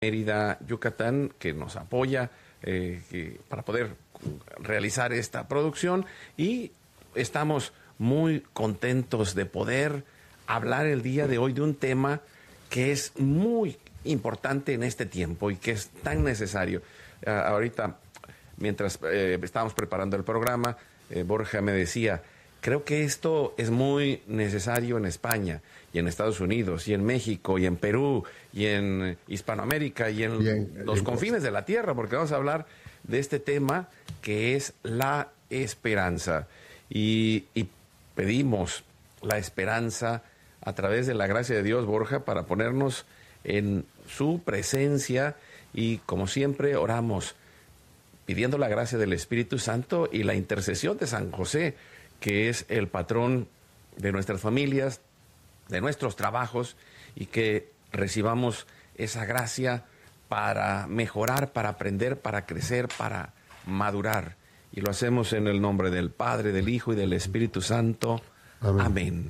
Mérida, Yucatán, que nos apoya para poder realizar esta producción, y estamos muy contentos de poder hablar el día de hoy de un tema que es muy importante en este tiempo y que es tan necesario. Ahorita, mientras estábamos preparando el programa, Borja me decía, creo que esto es muy necesario en España y en Estados Unidos y en México y en Perú y en Hispanoamérica y en los confines de la tierra, porque vamos a hablar de este tema que es la esperanza. Y pedimos la esperanza a través de la gracia de Dios, Borja, para ponernos en su presencia, y como siempre oramos pidiendo la gracia del Espíritu Santo y la intercesión de San José, que es el patrón de nuestras familias, de nuestros trabajos, y que recibamos esa gracia para mejorar, para aprender, para crecer, para madurar. Y lo hacemos en el nombre del Padre, del Hijo y del Espíritu Santo. Amén. Amén.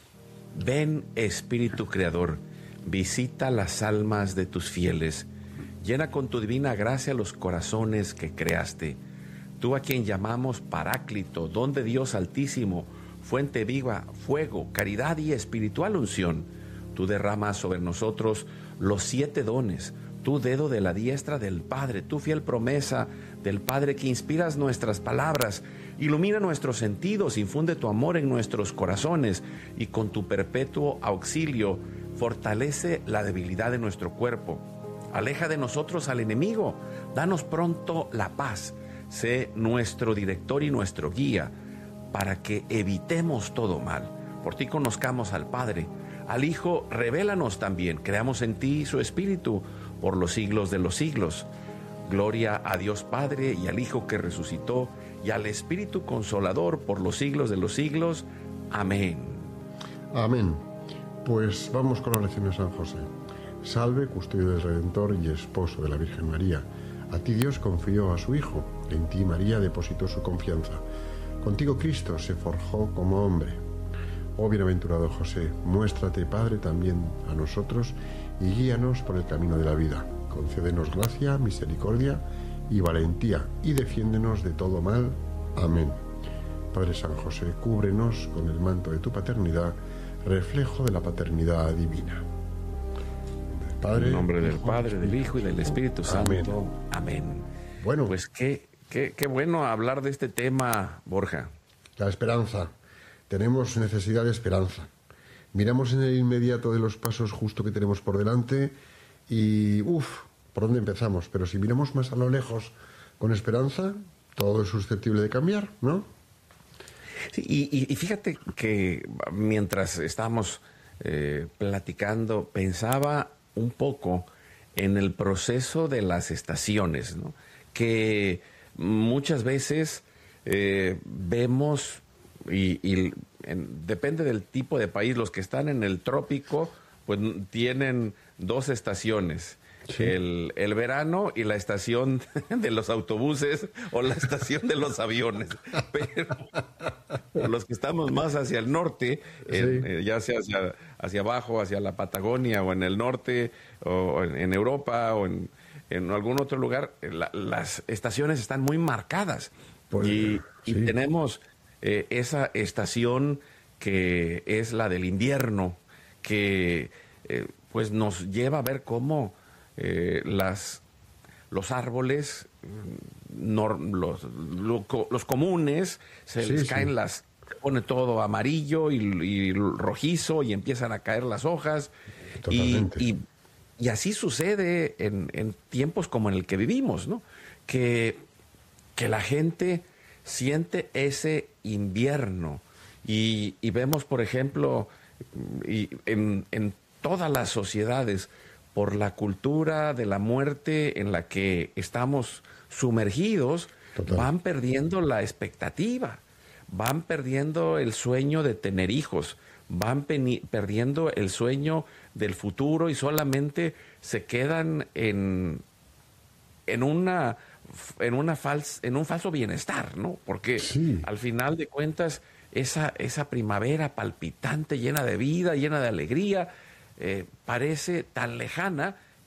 Ven, Espíritu Creador, visita las almas de tus fieles, llena con tu divina gracia los corazones que creaste. Tú, a quien llamamos Paráclito, don de Dios Altísimo, fuente viva, fuego, caridad y espiritual unción, tú derramas sobre nosotros los 7 dones, tu dedo de la diestra del Padre, tu fiel promesa del Padre, que inspiras nuestras palabras, ilumina nuestros sentidos, infunde tu amor en nuestros corazones, y con tu perpetuo auxilio fortalece la debilidad de nuestro cuerpo. Aleja de nosotros al enemigo, danos pronto la paz. Sé nuestro director y nuestro guía, para que evitemos todo mal. Por ti conozcamos al Padre, al Hijo revélanos también, creamos en ti su Espíritu por los siglos de los siglos. Gloria a Dios Padre y al Hijo que resucitó y al Espíritu Consolador por los siglos de los siglos. Amén. Amén. Pues vamos con la oración de San José. Salve, custodio del Redentor y esposo de la Virgen María. A ti Dios confió a su Hijo, en ti María depositó su confianza. Contigo Cristo se forjó como hombre. Oh bienaventurado José, muéstrate Padre también a nosotros y guíanos por el camino de la vida. Concédenos gracia, misericordia y valentía, y defiéndenos de todo mal. Amén. Padre San José, cúbrenos con el manto de tu paternidad, reflejo de la paternidad divina. En nombre del Padre, del Hijo y del Espíritu Santo. Amén. Amén. Bueno, pues qué bueno hablar de este tema, Borja. La esperanza. Tenemos necesidad de esperanza. Miramos en el inmediato de los pasos justo que tenemos por delante y, ¿por dónde empezamos? Pero si miramos más a lo lejos con esperanza, todo es susceptible de cambiar, ¿no? Sí, y fíjate que mientras estábamos platicando, pensaba un poco en el proceso de las estaciones, ¿no? Que muchas veces vemos, depende del tipo de país, los que están en el trópico, pues tienen 2 estaciones. Sí. El verano y la estación de los autobuses o la estación de los aviones. Pero los que estamos más hacia el norte, ya sea hacia abajo, hacia la Patagonia o en el norte, o en Europa o en algún otro lugar, las estaciones están muy marcadas. Pues, y tenemos esa estación que es la del invierno, que pues nos lleva a ver cómo los árboles, los comunes, se les caen se pone todo amarillo y rojizo, y empiezan a caer las hojas. Y así sucede en tiempos como en el que vivimos, ¿no? Que la gente siente ese invierno, y vemos, por ejemplo, en todas las sociedades, por la cultura de la muerte en la que estamos sumergidos, van perdiendo la expectativa, van perdiendo el sueño de tener hijos, van perdiendo el sueño del futuro, y solamente se quedan en un falso bienestar, ¿no? Porque al final de cuentas esa primavera palpitante, llena de vida, llena de alegría, parece tan lejana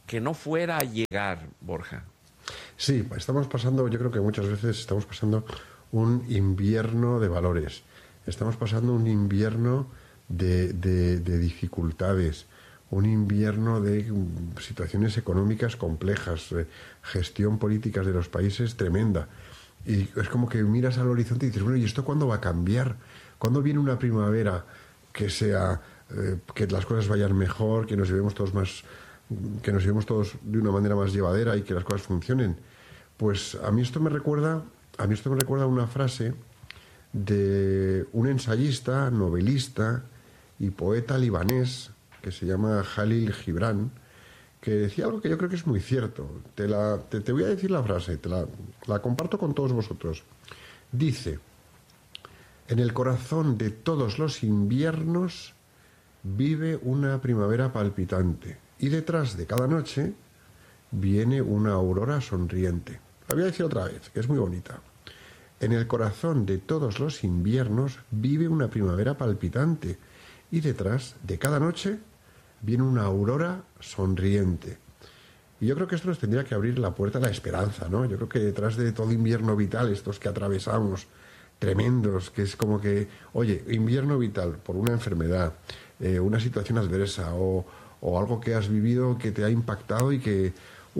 que no fuera a llegar, Borja. Sí, estamos pasando, yo creo que muchas veces estamos pasando un invierno de valores, estamos pasando un invierno de dificultades, un invierno de situaciones económicas complejas, gestión política de los países tremenda. Y es como que miras al horizonte y dices, bueno, ¿y esto cuándo va a cambiar? ¿Cuándo viene una primavera que sea, que las cosas vayan mejor, que nos llevemos todos de una manera más llevadera y que las cosas funcionen? Pues a mí esto me recuerda una frase de un ensayista, novelista y poeta libanés que se llama Jalil Gibran, que decía algo que yo creo que es muy cierto. Te voy a decir la frase, la comparto con todos vosotros. Dice: en el corazón de todos los inviernos vive una primavera palpitante, y detrás de cada noche viene una aurora sonriente. La voy a decir otra vez, que es muy bonita. En el corazón de todos los inviernos vive una primavera palpitante, y detrás de cada noche viene una aurora sonriente. Y yo creo que esto nos tendría que abrir la puerta a la esperanza, ¿no? Yo creo que detrás de todo invierno vital, estos que atravesamos, tremendos, que es como que, oye, invierno vital por una enfermedad, una situación adversa o algo que has vivido que te ha impactado y que,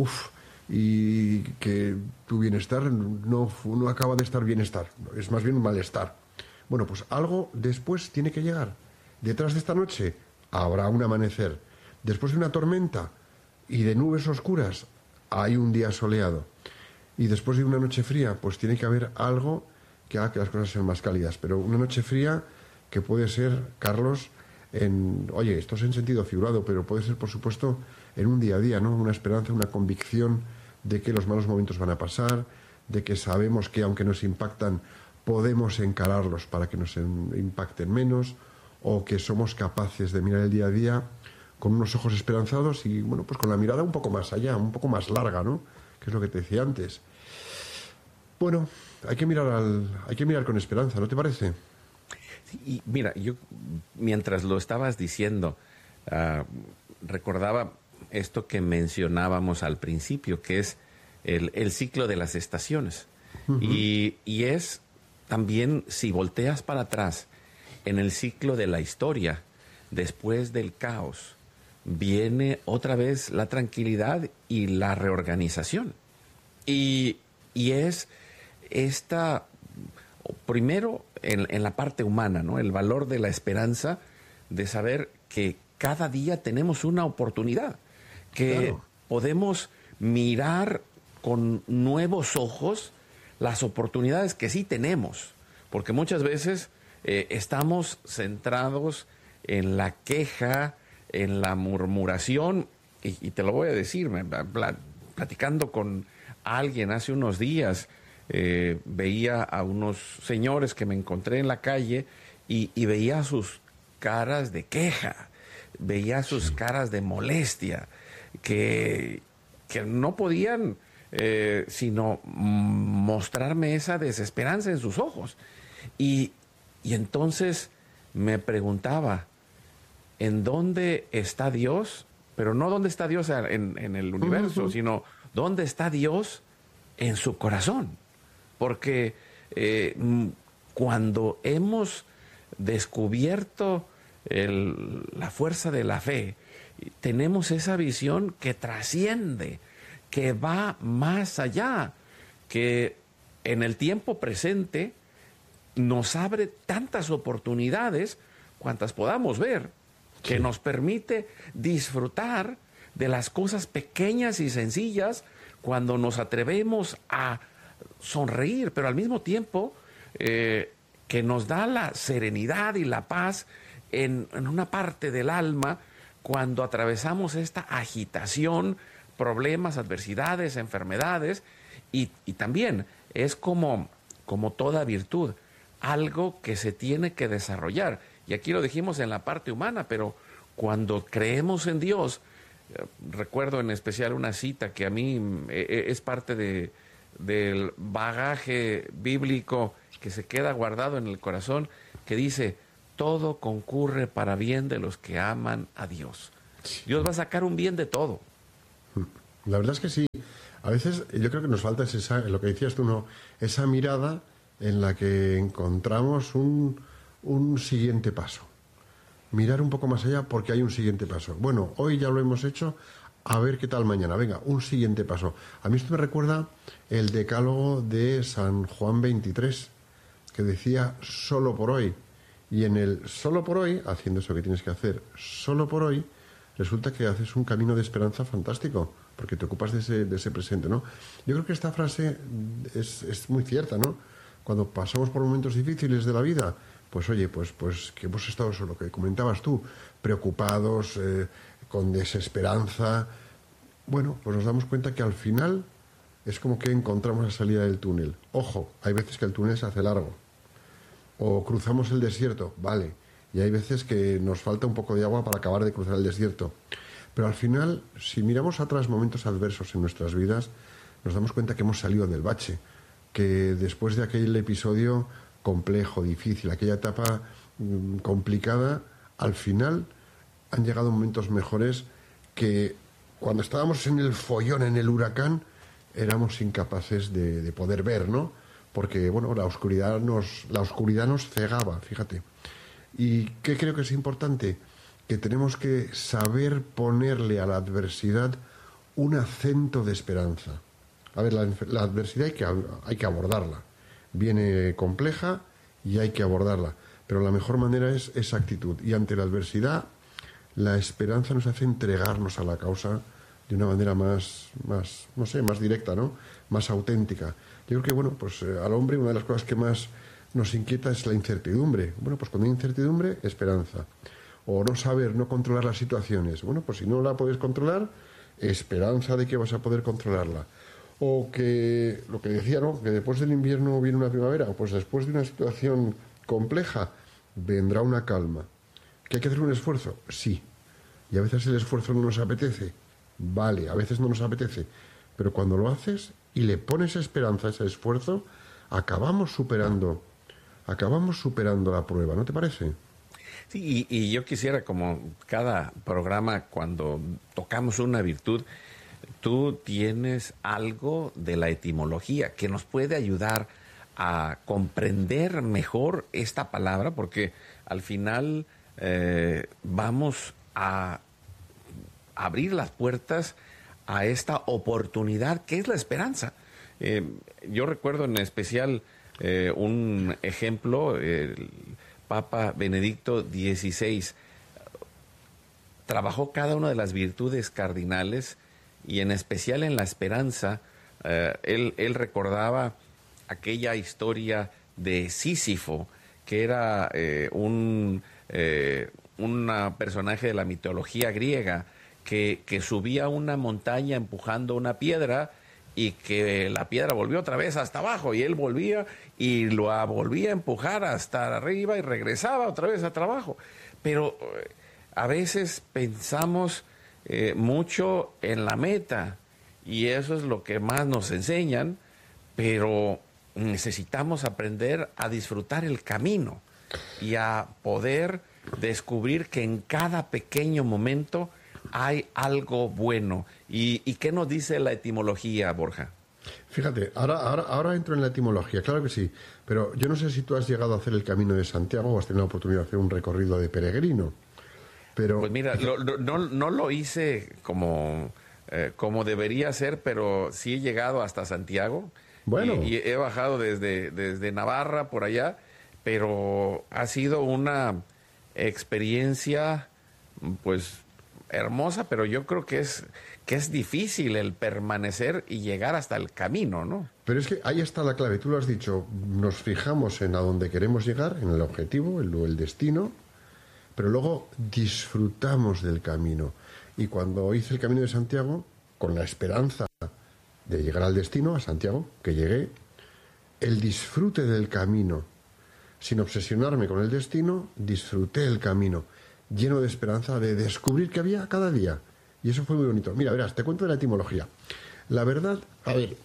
y que tu bienestar no acaba de estar bienestar, es más bien un malestar. Bueno, pues algo después tiene que llegar. Detrás de esta noche habrá un amanecer. Después de una tormenta y de nubes oscuras hay un día soleado. Y después de una noche fría, pues tiene que haber algo que haga que las cosas sean más cálidas. Pero una noche fría que puede ser, Carlos, esto es en sentido figurado, pero puede ser, por supuesto, en un día a día, ¿no? Una esperanza, una convicción de que los malos momentos van a pasar, de que sabemos que aunque nos impactan, podemos encararlos para que nos impacten menos, o que somos capaces de mirar el día a día con unos ojos esperanzados y, bueno, pues con la mirada un poco más allá, un poco más larga, ¿no? Que es lo que te decía antes. Bueno, hay que mirar con esperanza, ¿no te parece? Y mira, yo mientras lo estabas diciendo, recordaba esto que mencionábamos al principio, que es el ciclo de las estaciones. Uh-huh. Y es también, si volteas para atrás, en el ciclo de la historia, después del caos, viene otra vez la tranquilidad y la reorganización. Y es esta, primero en la parte humana, ¿no? El valor de la esperanza, de saber que cada día tenemos una oportunidad, que claro, podemos mirar con nuevos ojos las oportunidades que sí tenemos, porque muchas veces estamos centrados en la queja, en la murmuración, y te lo voy a decir, platicando con alguien hace unos días, veía a unos señores que me encontré en la calle y veía sus caras de queja, veía sus caras de molestia, que no podían sino mostrarme esa desesperanza en sus ojos. Y entonces me preguntaba, ¿en dónde está Dios? Pero no dónde está Dios en el universo, uh-huh, sino dónde está Dios en su corazón. Porque cuando hemos descubierto la fuerza de la fe, tenemos esa visión que trasciende, que va más allá, que en el tiempo presente nos abre tantas oportunidades cuantas podamos ver, que nos permite disfrutar de las cosas pequeñas y sencillas cuando nos atrevemos a sonreír, pero al mismo tiempo que nos da la serenidad y la paz en una parte del alma cuando atravesamos esta agitación, problemas, adversidades, enfermedades, y también es como toda virtud, algo que se tiene que desarrollar. Y aquí lo dijimos en la parte humana, pero cuando creemos en Dios, recuerdo en especial una cita que a mí es parte del bagaje bíblico que se queda guardado en el corazón, que dice: todo concurre para bien de los que aman a Dios. Dios va a sacar un bien de todo. La verdad es que sí. A veces yo creo que nos falta lo que decías tú, ¿no? Esa mirada en la que encontramos un siguiente paso. Mirar un poco más allá porque hay un siguiente paso. Bueno, hoy ya lo hemos hecho, a ver qué tal mañana. Venga, un siguiente paso. A mí esto me recuerda el decálogo de San Juan 23, que decía solo por hoy. Y en el solo por hoy, haciendo eso que tienes que hacer solo por hoy, resulta que haces un camino de esperanza fantástico, porque te ocupas de ese presente, ¿no? Yo creo que esta frase es muy cierta, ¿no? Cuando pasamos por momentos difíciles de la vida, pues oye, pues que hemos estado, eso, lo que comentabas tú, preocupados, con desesperanza. Bueno, pues nos damos cuenta que al final es como que encontramos la salida del túnel. Ojo, hay veces que el túnel se hace largo. O cruzamos el desierto, vale. Y hay veces que nos falta un poco de agua para acabar de cruzar el desierto. Pero al final, si miramos atrás momentos adversos en nuestras vidas, nos damos cuenta que hemos salido del bache. Que después de aquel episodio complejo, difícil, aquella etapa complicada, al final han llegado momentos mejores que cuando estábamos en el follón, en el huracán, éramos incapaces de poder ver, ¿no? Porque, bueno, la oscuridad nos cegaba, fíjate. ¿Y qué creo que es importante? Que tenemos que saber ponerle a la adversidad un acento de esperanza. A ver, la adversidad hay que abordarla. Viene compleja y hay que abordarla. Pero la mejor manera es esa actitud. Y ante la adversidad, la esperanza nos hace entregarnos a la causa de una manera más directa, ¿no? Más auténtica. Yo creo que, bueno, pues al hombre una de las cosas que más nos inquieta es la incertidumbre. Bueno, pues cuando hay incertidumbre, esperanza. O no saber, no controlar las situaciones. Bueno, pues si no la puedes controlar, esperanza de que vas a poder controlarla. O que, lo que decía, ¿no? Que después del invierno viene una primavera. Pues después de una situación compleja, vendrá una calma. ¿Que hay que hacer un esfuerzo? Sí. Y a veces el esfuerzo no nos apetece. Vale, a veces no nos apetece. Pero cuando lo haces y le pones esperanza a ese esfuerzo, acabamos superando la prueba, ¿no te parece? Sí, y yo quisiera, como cada programa, cuando tocamos una virtud, tú tienes algo de la etimología que nos puede ayudar a comprender mejor esta palabra, porque al final vamos a abrir las puertas a esta oportunidad que es la esperanza. Yo recuerdo en especial un ejemplo, el Papa Benedicto XVI trabajó cada una de las virtudes cardinales y en especial en la esperanza. Él recordaba aquella historia de Sísifo, que era un personaje de la mitología griega que subía a una montaña empujando una piedra y que la piedra volvió otra vez hasta abajo y él volvía y lo volvía a empujar hasta arriba y regresaba otra vez hasta abajo. Pero a veces pensamos mucho en la meta y eso es lo que más nos enseñan, pero necesitamos aprender a disfrutar el camino y a poder descubrir que en cada pequeño momento hay algo bueno. ¿Y qué nos dice la etimología, Borja? Fíjate, ahora entro en la etimología, claro que sí, pero yo no sé si tú has llegado a hacer el Camino de Santiago o has tenido la oportunidad de hacer un recorrido de peregrino. Pero pues mira, no lo hice como debería ser, pero sí he llegado hasta Santiago. Bueno. Y he bajado desde Navarra por allá, pero ha sido una experiencia pues hermosa, pero yo creo que es difícil el permanecer y llegar hasta el camino, ¿no? Pero es que ahí está la clave, tú lo has dicho, nos fijamos en a dónde queremos llegar, en el objetivo, el destino, pero luego disfrutamos del camino. Y cuando hice el Camino de Santiago, con la esperanza de llegar al destino, a Santiago, que llegué, el disfrute del camino, sin obsesionarme con el destino, disfruté el camino, lleno de esperanza de descubrir que había cada día. Y eso fue muy bonito. Mira, verás, te cuento de la etimología. La verdad, a ver,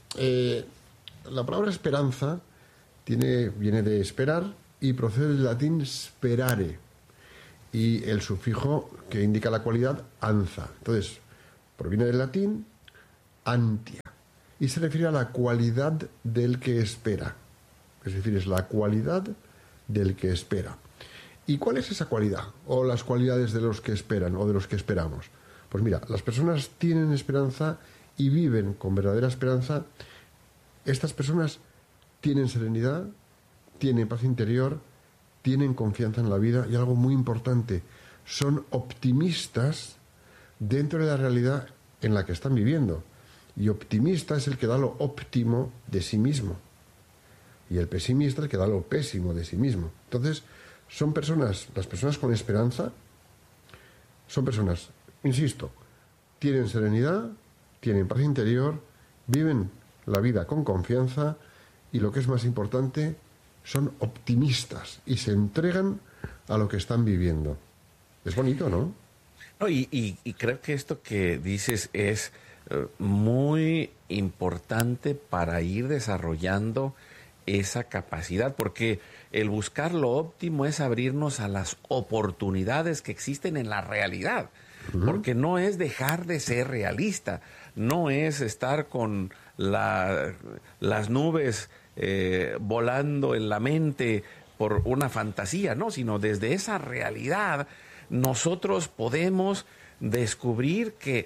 la palabra esperanza viene de esperar y procede del latín sperare. Y el sufijo que indica la cualidad, anza. Entonces, proviene del latín antia. Y se refiere a la cualidad del que espera. Es decir, es la cualidad del que espera. ¿Y cuál es esa cualidad? O las cualidades de los que esperan o de los que esperamos. Pues mira, las personas tienen esperanza y viven con verdadera esperanza. Estas personas tienen serenidad, tienen paz interior, tienen confianza en la vida y algo muy importante, son optimistas dentro de la realidad en la que están viviendo. Y optimista es el que da lo óptimo de sí mismo. Y el pesimista el que da lo pésimo de sí mismo. Entonces, son personas, las personas con esperanza, son personas, insisto, tienen serenidad, tienen paz interior, viven la vida con confianza y lo que es más importante, son optimistas y se entregan a lo que están viviendo. Es bonito, ¿no? No, y creo que esto que dices es muy importante para ir desarrollando esa capacidad, porque el buscar lo óptimo es abrirnos a las oportunidades que existen en la realidad, porque no es dejar de ser realista, no es estar con las nubes volando en la mente por una fantasía, no, sino desde esa realidad nosotros podemos descubrir que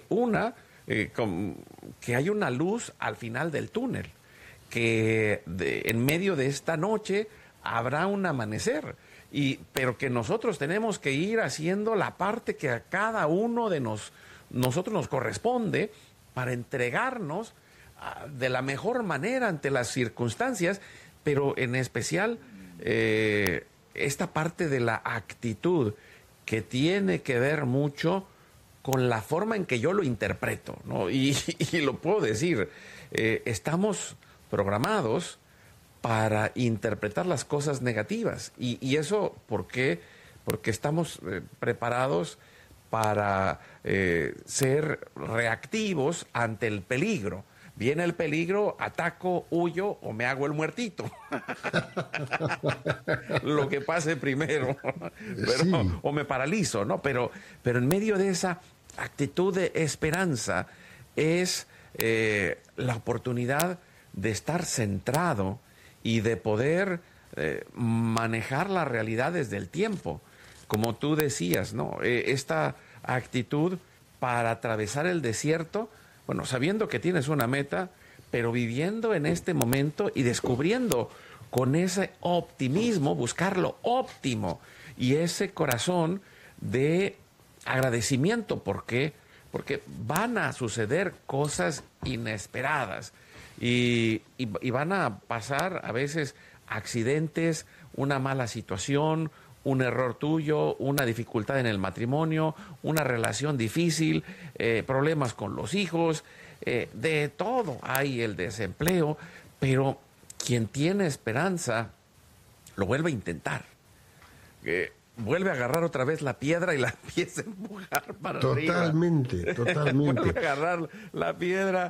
que hay una luz al final del túnel, que en medio de esta noche habrá un amanecer, pero que nosotros tenemos que ir haciendo la parte que a cada uno de nosotros nos corresponde para entregarnos de la mejor manera ante las circunstancias, pero en especial esta parte de la actitud que tiene que ver mucho con la forma en que yo lo interpreto, ¿no? Y lo puedo decir, estamos programados para interpretar las cosas negativas. Y eso, ¿por qué? Porque estamos preparados para ser reactivos ante el peligro. Viene el peligro, ataco, huyo o me hago el muertito. Lo que pase primero. Sí. O me paralizo, ¿no? Pero en medio de esa actitud de esperanza es la oportunidad de estar centrado y de poder manejar la realidad desde el tiempo. Como tú decías, ¿no? Esta actitud para atravesar el desierto, bueno, sabiendo que tienes una meta, pero viviendo en este momento y descubriendo con ese optimismo, buscar lo óptimo y ese corazón de agradecimiento. ¿Por qué? Porque van a suceder cosas inesperadas y van a pasar a veces accidentes, una mala situación, un error tuyo, una dificultad en el matrimonio, una relación difícil, problemas con los hijos, de todo. Hay el desempleo, pero quien tiene esperanza lo vuelve a intentar. Vuelve a agarrar otra vez la piedra y la empieza a empujar para totalmente, arriba. Totalmente. Vuelve a agarrar la piedra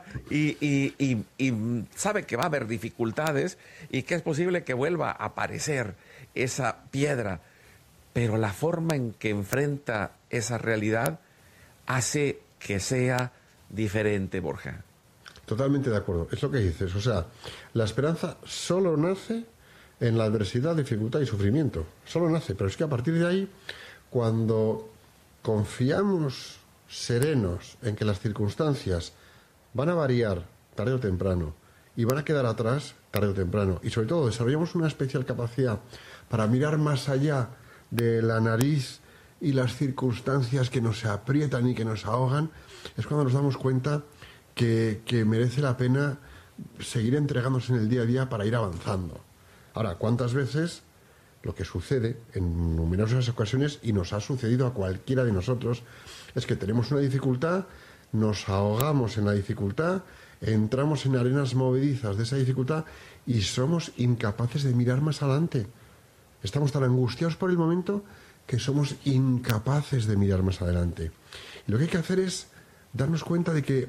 y sabe que va a haber dificultades y que es posible que vuelva a aparecer esa piedra. Pero la forma en que enfrenta esa realidad hace que sea diferente, Borja. Totalmente de acuerdo. Es lo que dices. O sea, la esperanza solo nace en la adversidad, dificultad y sufrimiento. Solo nace. Pero es que a partir de ahí, cuando confiamos serenos en que las circunstancias van a variar tarde o temprano y van a quedar atrás tarde o temprano, y sobre todo desarrollamos una especial capacidad para mirar más allá de la nariz y las circunstancias que nos aprietan y que nos ahogan, es cuando nos damos cuenta que merece la pena seguir entregándose en el día a día para ir avanzando. Ahora, ¿cuántas veces lo que sucede en numerosas ocasiones, y nos ha sucedido a cualquiera de nosotros, es que tenemos una dificultad, nos ahogamos en la dificultad, entramos en arenas movedizas de esa dificultad y somos incapaces de mirar más adelante? Estamos tan angustiados por el momento que somos incapaces de mirar más adelante. Y lo que hay que hacer es darnos cuenta de que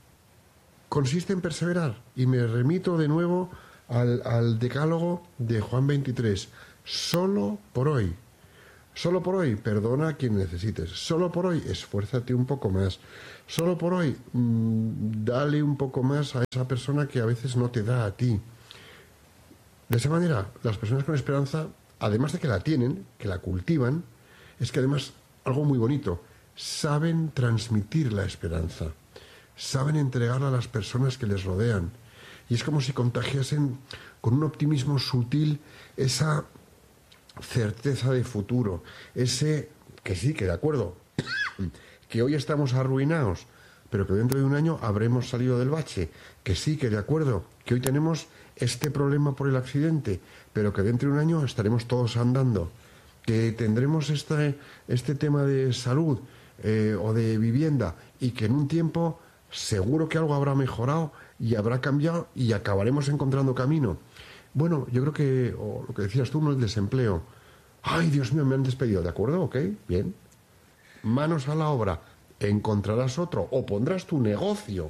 consiste en perseverar. Y me remito de nuevo al decálogo de Juan 23. Solo por hoy. Solo por hoy, perdona a quien necesites. Solo por hoy, esfuérzate un poco más. Solo por hoy, dale un poco más a esa persona que a veces no te da a ti. De esa manera, las personas con esperanza, además de que la tienen, que la cultivan, es que además, algo muy bonito, saben transmitir la esperanza. Saben entregarla a las personas que les rodean. Y es como si contagiasen con un optimismo sutil esa certeza de futuro, ese que sí, que de acuerdo, que hoy estamos arruinados, pero que dentro de un año habremos salido del bache, que sí, que de acuerdo, que hoy tenemos este problema por el accidente, pero que dentro de un año estaremos todos andando, que tendremos este tema de salud o de vivienda y que en un tiempo seguro que algo habrá mejorado y habrá cambiado y acabaremos encontrando camino. Bueno, yo creo que, o lo que decías tú, no el desempleo. Ay, Dios mío, me han despedido, ¿de acuerdo? Ok, bien. Manos a la obra. Encontrarás otro o pondrás tu negocio.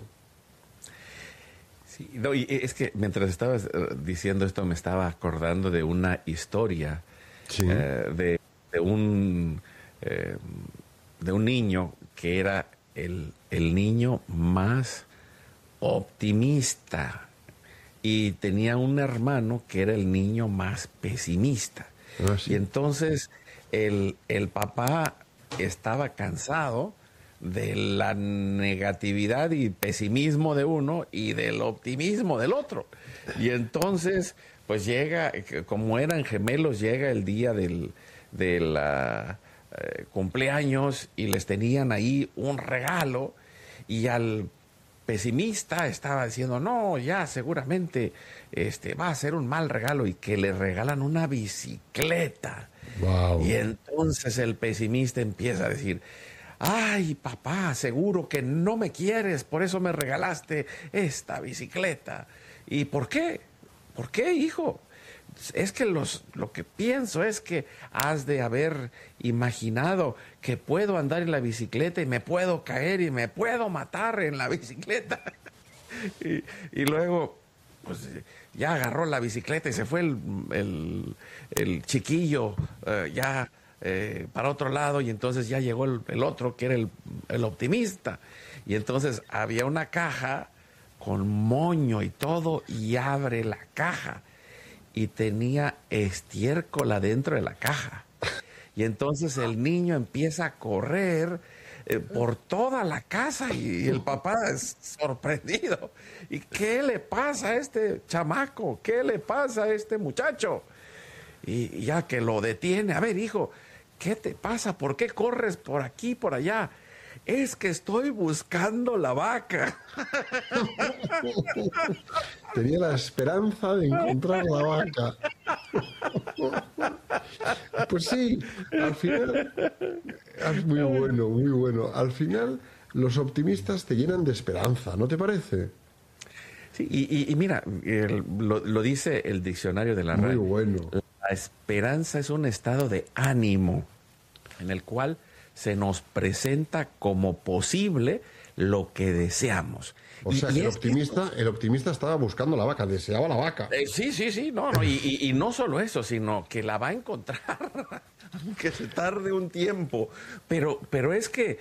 Sí, no, y es que mientras estabas diciendo esto me estaba acordando de una historia Sí. de un niño que era el niño más optimista y tenía un hermano que era el niño más pesimista. Sí. Y entonces el papá estaba cansado de la negatividad y pesimismo de uno y del optimismo del otro. Y entonces, pues llega, como eran gemelos, llega el día del cumpleaños y les tenían ahí un regalo y al pesimista estaba diciendo, no, ya seguramente va a ser un mal regalo y que le regalan una bicicleta. Wow. Y entonces el pesimista empieza a decir, ay, papá, seguro que no me quieres, por eso me regalaste esta bicicleta. ¿Y por qué? ¿Por qué, hijo? Es que lo que pienso es que has de haber imaginado que puedo andar en la bicicleta y me puedo caer y me puedo matar en la bicicleta. y luego, pues ya agarró la bicicleta y se fue el chiquillo para otro lado y entonces ya llegó el otro que era el optimista. Y entonces había una caja con moño y todo y abre la caja. Y tenía estiércol adentro de la caja. Y entonces el niño empieza a correr por toda la casa y el papá es sorprendido. ¿Y qué le pasa a este chamaco? ¿Qué le pasa a este muchacho? Y ya que lo detiene, a ver, hijo, ¿qué te pasa? ¿Por qué corres por aquí, por allá? Es que estoy buscando la vaca. Tenía la esperanza de encontrar la vaca. Pues sí, al final es muy bueno, muy bueno. Al final los optimistas te llenan de esperanza, ¿no te parece? Sí, y mira, lo dice el diccionario de la RAE. Muy bueno. La esperanza es un estado de ánimo en el cual se nos presenta como posible lo que deseamos. O sea, que el optimista estaba buscando la vaca, deseaba la vaca. Sí, no, y no solo eso, sino que la va a encontrar, aunque se tarde un tiempo. Pero es que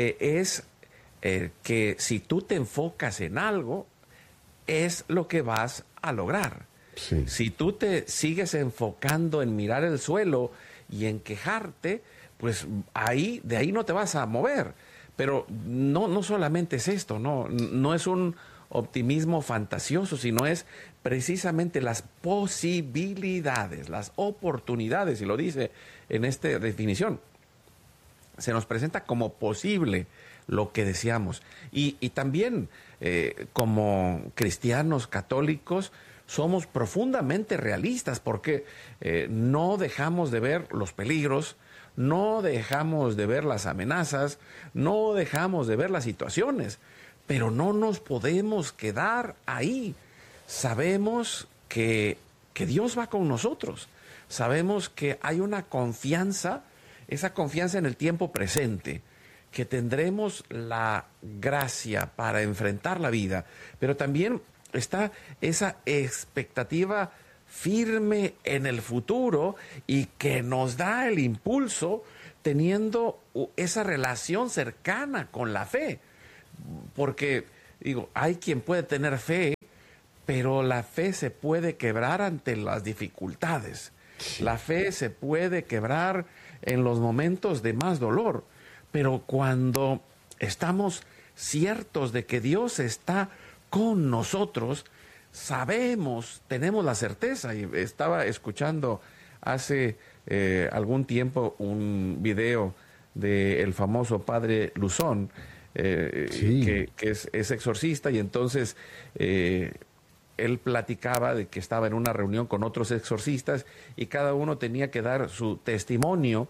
que si tú te enfocas en algo, es lo que vas a lograr. Sí. Si tú te sigues enfocando en mirar el suelo y en quejarte, pues de ahí no te vas a mover. Pero no solamente es esto, no es un optimismo fantasioso, sino es precisamente las posibilidades, las oportunidades, y lo dice en esta definición. Se nos presenta como posible lo que deseamos. Y también como cristianos católicos somos profundamente realistas porque no dejamos de ver los peligros, no dejamos de ver las amenazas, no dejamos de ver las situaciones, pero no nos podemos quedar ahí. Sabemos que Dios va con nosotros, sabemos que hay una confianza, esa confianza en el tiempo presente, que tendremos la gracia para enfrentar la vida, pero también está esa expectativa firme en el futuro y que nos da el impulso teniendo esa relación cercana con la fe. Porque, digo, hay quien puede tener fe, pero la fe se puede quebrar ante las dificultades. Sí. La fe se puede quebrar en los momentos de más dolor. Pero cuando estamos ciertos de que Dios está con nosotros, sabemos, tenemos la certeza. Y estaba escuchando hace algún tiempo un video del famoso padre Luzón, que es exorcista, y entonces él platicaba de que estaba en una reunión con otros exorcistas y cada uno tenía que dar su testimonio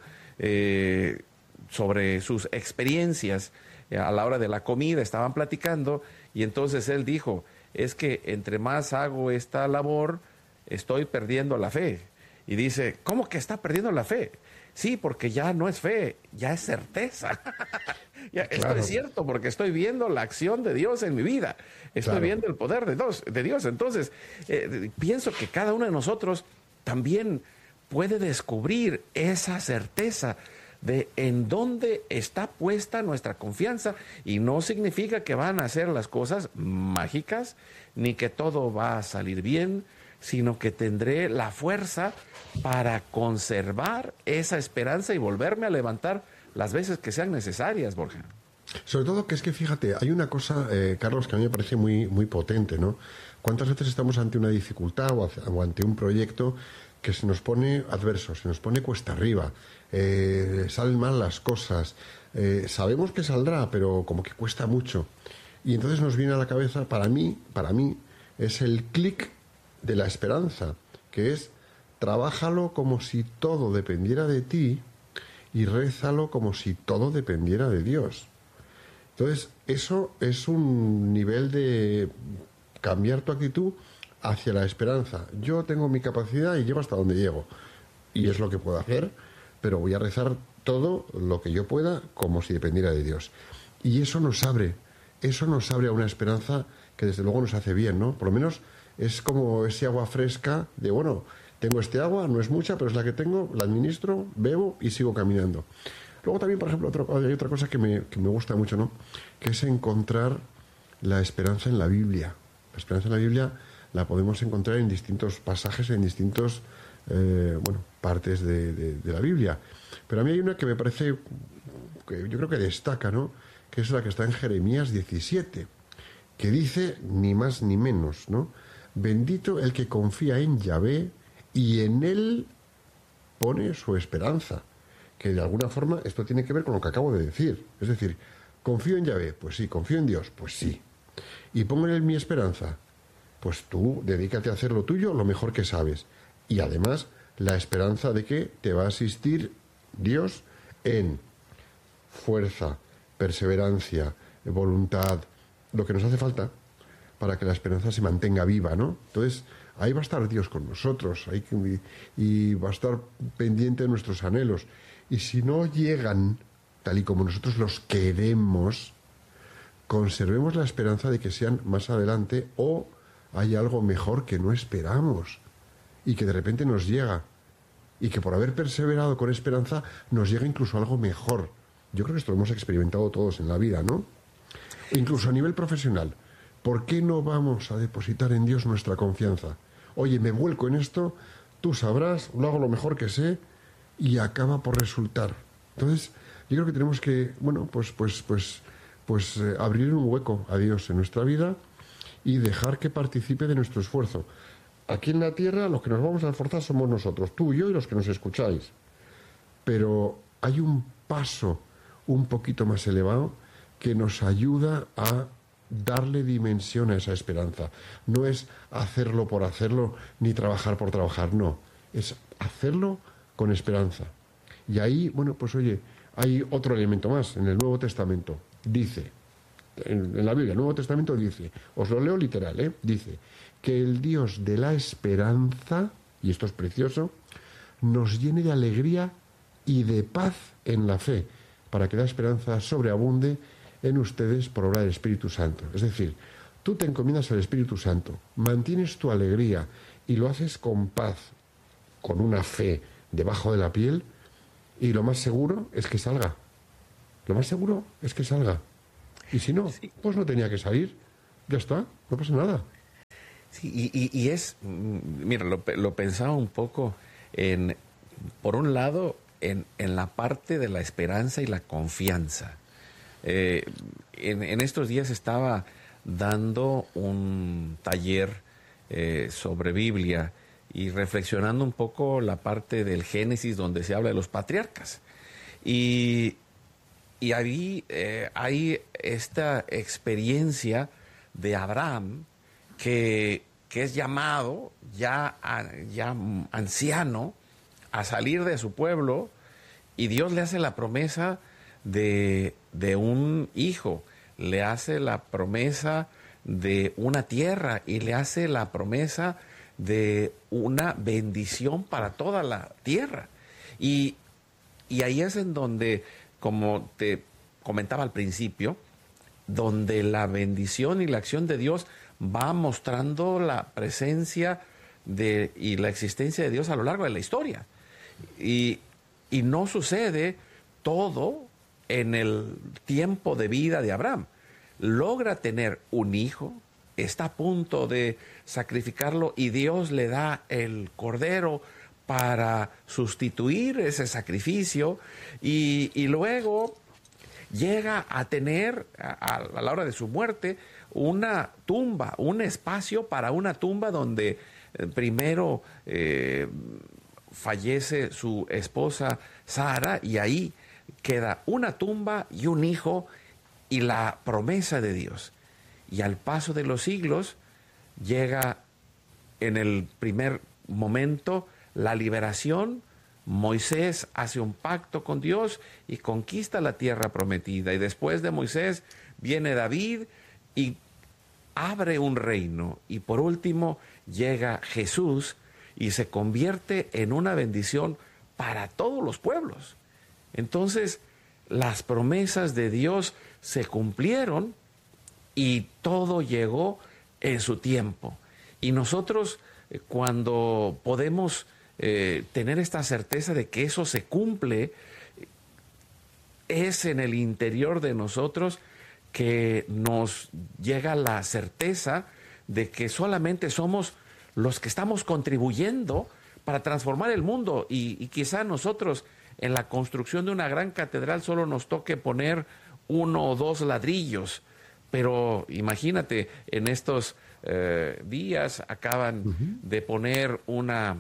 sobre sus experiencias. A la hora de la comida estaban platicando y entonces él dijo, es que entre más hago esta labor, estoy perdiendo la fe. Y dice, ¿cómo que está perdiendo la fe? Sí, porque ya no es fe, ya es certeza. Claro. Esto es cierto, porque estoy viendo la acción de Dios en mi vida. Estoy viendo el poder de Dios. Entonces, pienso que cada uno de nosotros también puede descubrir esa certeza de en dónde está puesta nuestra confianza, y no significa que van a ser las cosas mágicas, ni que todo va a salir bien, sino que tendré la fuerza para conservar esa esperanza y volverme a levantar las veces que sean necesarias, Borja. Sobre todo que es que, fíjate, hay una cosa, Carlos, que a mí me parece muy, muy potente, ¿no? ¿Cuántas veces estamos ante una dificultad o ante un proyecto que se nos pone adverso, se nos pone cuesta arriba, salen mal las cosas, sabemos que saldrá, pero como que cuesta mucho? Y entonces nos viene a la cabeza, para mí, es el clic de la esperanza, que es trabájalo como si todo dependiera de ti y rézalo como si todo dependiera de Dios. Entonces, eso es un nivel de cambiar tu actitud hacia la esperanza. Yo tengo mi capacidad y llego hasta donde llego. Y es lo que puedo hacer, pero voy a rezar todo lo que yo pueda como si dependiera de Dios. Y eso nos abre a una esperanza que desde luego nos hace bien, ¿no? Por lo menos es como ese agua fresca de, bueno, tengo este agua, no es mucha, pero es la que tengo, la administro, bebo y sigo caminando. Luego también, por ejemplo, hay otra cosa que me gusta mucho, ¿no? Que es encontrar la esperanza en la Biblia. La esperanza en la Biblia la podemos encontrar en distintos pasajes, en distintos partes de la Biblia. Pero a mí hay una que me parece, que yo creo que destaca, ¿no? Que es la que está en Jeremías 17, que dice ni más ni menos, ¿no? Bendito el que confía en Yahvé y en él pone su esperanza. Que de alguna forma esto tiene que ver con lo que acabo de decir. Es decir, ¿confío en Yahvé? Pues sí. ¿Confío en Dios? Pues sí. ¿Y pongo en él mi esperanza? Pues tú dedícate a hacer lo tuyo lo mejor que sabes. Y además, la esperanza de que te va a asistir Dios en fuerza, perseverancia, voluntad, lo que nos hace falta para que la esperanza se mantenga viva, ¿no? Entonces, ahí va a estar Dios con nosotros, y va a estar pendiente de nuestros anhelos. Y si no llegan tal y como nosotros los queremos, conservemos la esperanza de que sean más adelante, o hay algo mejor que no esperamos y que de repente nos llega, y que por haber perseverado con esperanza nos llega incluso algo mejor. Yo creo que esto lo hemos experimentado todos en la vida, ¿no? Incluso a nivel profesional. ¿Por qué no vamos a depositar en Dios nuestra confianza? Oye, me vuelco en esto, tú sabrás, lo hago lo mejor que sé, y acaba por resultar. Entonces, yo creo que tenemos que, abrir un hueco a Dios en nuestra vida y dejar que participe de nuestro esfuerzo. Aquí en la tierra los que nos vamos a esforzar somos nosotros, tú y yo y los que nos escucháis. Pero hay un paso un poquito más elevado que nos ayuda a darle dimensión a esa esperanza. No es hacerlo por hacerlo, ni trabajar por trabajar, no. Es hacerlo con esperanza. Y ahí, hay otro elemento más en el Nuevo Testamento. Dice, en la Biblia, el Nuevo Testamento dice, os lo leo literal, dice, que el Dios de la esperanza, y esto es precioso, nos llene de alegría y de paz en la fe, para que la esperanza sobreabunde en ustedes por obra del Espíritu Santo. Es decir, tú te encomiendas al Espíritu Santo, mantienes tu alegría y lo haces con paz, con una fe debajo de la piel, y lo más seguro es que salga. Lo más seguro es que salga. Y si no, pues no tenía que salir. Ya está, no pasa nada. Sí, y es, mira, lo pensaba un poco por un lado, en la parte de la esperanza y la confianza. En estos días estaba dando un taller sobre Biblia y reflexionando un poco la parte del Génesis donde se habla de los patriarcas. Y ahí hay esta experiencia de Abraham que es llamado ya anciano a salir de su pueblo, y Dios le hace la promesa de un hijo, le hace la promesa de una tierra y le hace la promesa de una bendición para toda la tierra. Y ahí es en donde, como te comentaba al principio, donde la bendición y la acción de Dios va mostrando la presencia y la existencia de Dios a lo largo de la historia. Y no sucede todo en el tiempo de vida de Abraham. Logra tener un hijo, está a punto de sacrificarlo y Dios le da el cordero para sustituir ese sacrificio, y luego llega a tener a la hora de su muerte una tumba, un espacio para una tumba donde primero fallece su esposa Sara, y ahí queda una tumba y un hijo y la promesa de Dios. Y al paso de los siglos llega en el primer momento la liberación. Moisés hace un pacto con Dios y conquista la tierra prometida. Y después de Moisés viene David y abre un reino. Y por último llega Jesús y se convierte en una bendición para todos los pueblos. Entonces, las promesas de Dios se cumplieron y todo llegó en su tiempo. Y nosotros, cuando podemos tener esta certeza de que eso se cumple, es en el interior de nosotros que nos llega la certeza de que solamente somos los que estamos contribuyendo para transformar el mundo, y quizá nosotros en la construcción de una gran catedral solo nos toque poner 1 o 2 ladrillos, pero imagínate, en estos días acaban de poner una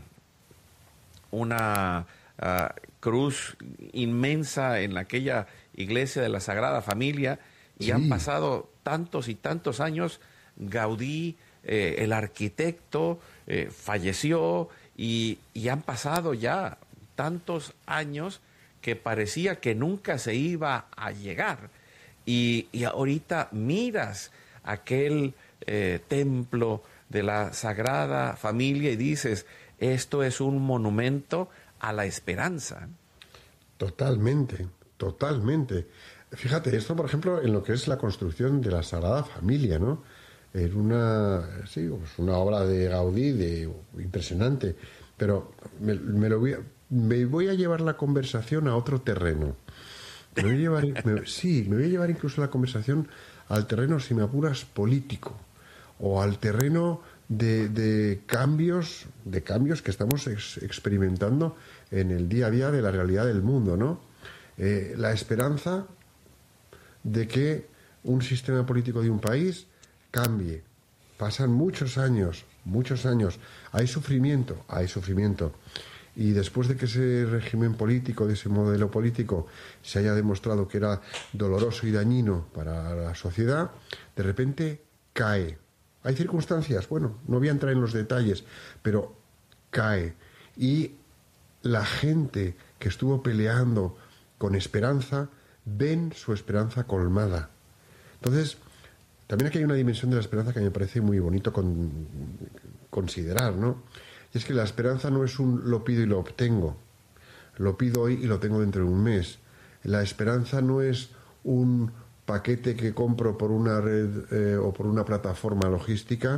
cruz inmensa en aquella iglesia de la Sagrada Familia, y han pasado tantos y tantos años. Gaudí, el arquitecto, falleció, y han pasado ya tantos años que parecía que nunca se iba a llegar. Y ahorita miras aquel templo de la Sagrada Familia y dices, esto es un monumento a la esperanza. Totalmente, totalmente. Fíjate, esto, por ejemplo, en lo que es la construcción de la Sagrada Familia, ¿no? Era una obra de Gaudí impresionante, pero me voy a llevar la conversación a otro terreno. Me voy a llevar incluso la conversación al terreno, si me apuras, político, o al terreno de cambios que estamos experimentando en el día a día de la realidad del mundo, ¿no? La esperanza de que un sistema político de un país cambie. Pasan muchos años, hay sufrimiento, y después de que ese régimen político, de ese modelo político, se haya demostrado que era doloroso y dañino para la sociedad, de repente cae. Hay circunstancias, bueno, no voy a entrar en los detalles, pero cae. Y la gente que estuvo peleando con esperanza, ven su esperanza colmada. Entonces, también aquí hay una dimensión de la esperanza que me parece muy bonito considerar, ¿no? Y es que la esperanza no es un lo pido y lo obtengo. Lo pido hoy y lo tengo dentro de un mes. La esperanza no es un paquete que compro por una red o por una plataforma logística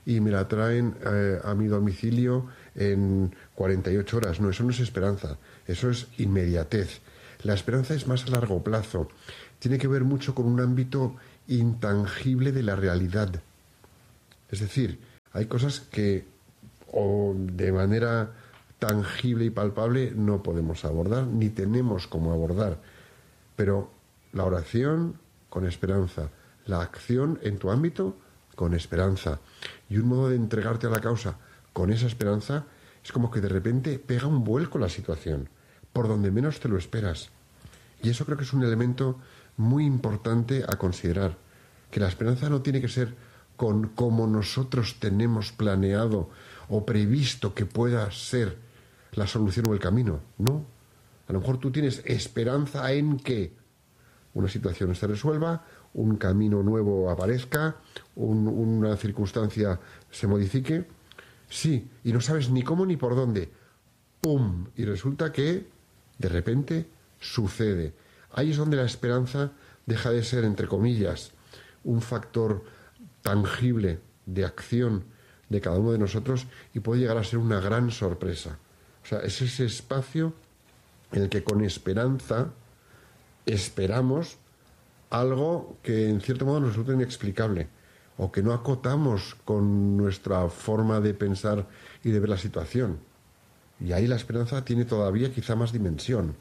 y me la traen a mi domicilio en 48 horas. No, eso no es esperanza, eso es inmediatez. La esperanza es más a largo plazo, tiene que ver mucho con un ámbito intangible de la realidad. Es decir, hay cosas que o de manera tangible y palpable no podemos abordar, ni tenemos cómo abordar. Pero la oración con esperanza, la acción en tu ámbito con esperanza y un modo de entregarte a la causa con esa esperanza es como que de repente pega un vuelco la situación, por donde menos te lo esperas. Y eso creo que es un elemento muy importante a considerar, que la esperanza no tiene que ser con como nosotros tenemos planeado o previsto que pueda ser la solución o el camino. No. A lo mejor tú tienes esperanza en que una situación se resuelva, un camino nuevo aparezca, una circunstancia se modifique. Sí, y no sabes ni cómo ni por dónde. ¡Pum! Y resulta que, de repente, sucede. Ahí es donde la esperanza deja de ser, entre comillas, un factor tangible de acción de cada uno de nosotros y puede llegar a ser una gran sorpresa. O sea, es ese espacio en el que con esperanza esperamos algo que en cierto modo nos resulta inexplicable o que no acotamos con nuestra forma de pensar y de ver la situación. Y ahí la esperanza tiene todavía quizá más dimensión.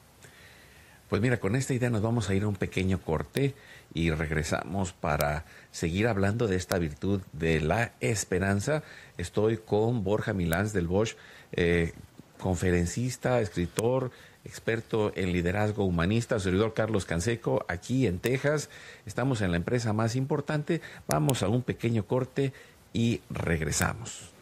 Pues mira, con esta idea nos vamos a ir a un pequeño corte y regresamos para seguir hablando de esta virtud de la esperanza. Estoy con Borja Milans del Bosch, conferencista, escritor, experto en liderazgo humanista, servidor Carlos Canseco, aquí en Texas. Estamos en la empresa más importante. Vamos a un pequeño corte y regresamos.